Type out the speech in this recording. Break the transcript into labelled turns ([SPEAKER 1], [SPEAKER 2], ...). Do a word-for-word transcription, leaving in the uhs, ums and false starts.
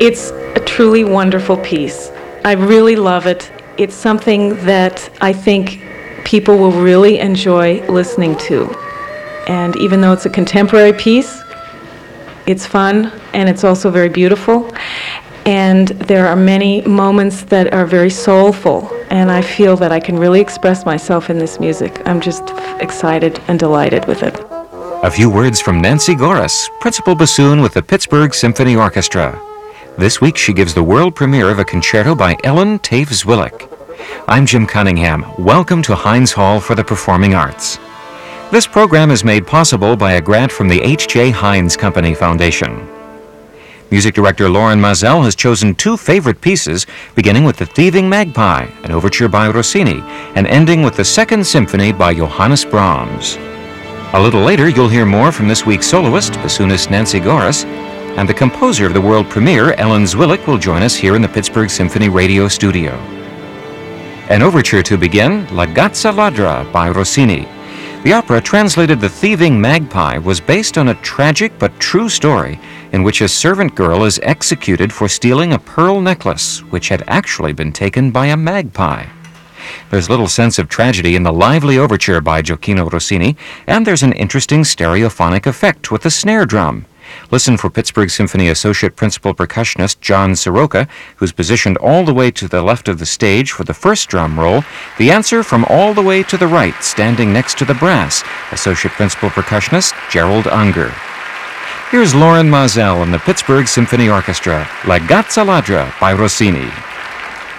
[SPEAKER 1] It's a truly wonderful piece. I really love it. It's something that I think people will really enjoy listening to. And even though it's a contemporary piece, it's fun and it's also very beautiful. And there are many moments that are very soulful, and I feel that I can really express myself in this music. I'm just excited and delighted with it.
[SPEAKER 2] A few words from Nancy Goris, principal bassoon with the Pittsburgh Symphony Orchestra. This week she gives the world premiere of a concerto by Ellen Taves-Willick. I'm Jim Cunningham. Welcome to Heinz Hall for the Performing Arts. This program is made possible by a grant from the H J Heinz Company Foundation. Music director Loren Maazel has chosen two favorite pieces, beginning with The Thieving Magpie, an overture by Rossini, and ending with the Second Symphony by Johannes Brahms. A little later, you'll hear more from this week's soloist, bassoonist Nancy Goris, and the composer of the world premiere, Ellen Zwillick, will join us here in the Pittsburgh Symphony Radio studio. An overture to begin, La Gazza Ladra by Rossini. The opera, translated The Thieving Magpie, was based on a tragic but true story in which a servant girl is executed for stealing a pearl necklace, which had actually been taken by a magpie. There's little sense of tragedy in the lively overture by Gioacchino Rossini, and there's an interesting stereophonic effect with the snare drum. Listen for Pittsburgh Symphony Associate Principal Percussionist John Soroka, who's positioned all the way to the left of the stage for the first drum roll, the answer from all the way to the right, standing next to the brass, Associate Principal Percussionist Gerald Unger. Here's Loren Maazel and the Pittsburgh Symphony Orchestra, La Gazza Ladra by Rossini.